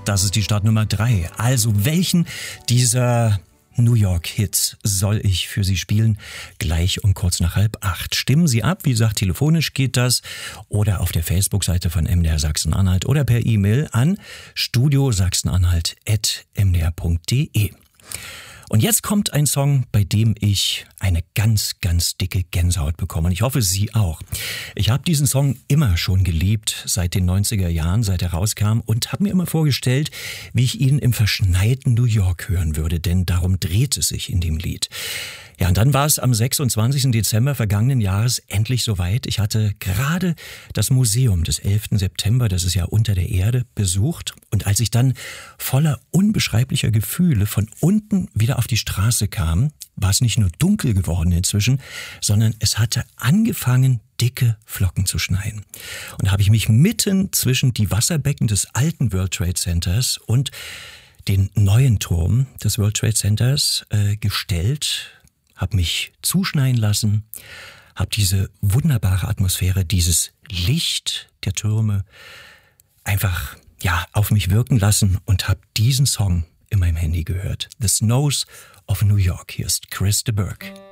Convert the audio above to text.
Das ist die Startnummer 3. Also welchen dieser New York Hits soll ich für Sie spielen? Gleich um kurz nach 7:30. Stimmen Sie ab, wie gesagt, telefonisch geht das oder auf der Facebook-Seite von MDR Sachsen-Anhalt oder per E-Mail an studiosachsenanhalt@mdr.de. Und jetzt kommt ein Song, bei dem ich eine ganz, ganz dicke Gänsehaut bekomme. Und ich hoffe, Sie auch. Ich habe diesen Song immer schon geliebt, seit den 90er Jahren, seit er rauskam, und habe mir immer vorgestellt, wie ich ihn im verschneiten New York hören würde, denn darum dreht es sich in dem Lied. Ja, und dann war es am 26. Dezember vergangenen Jahres endlich soweit. Ich hatte gerade das Museum des 11. September, das ist ja unter der Erde, besucht. Und als ich dann voller unbeschreiblicher Gefühle von unten wieder auf die Straße kam, war es nicht nur dunkel geworden inzwischen, sondern es hatte angefangen, dicke Flocken zu schneien. Und da habe ich mich mitten zwischen die Wasserbecken des alten World Trade Centers und den neuen Turm des World Trade Centers gestellt, habe mich zuschneien lassen, habe diese wunderbare Atmosphäre, dieses Licht der Türme einfach auf mich wirken lassen und habe diesen Song in meinem Handy gehört. The Snows of New York. Hier ist Chris de Burgh.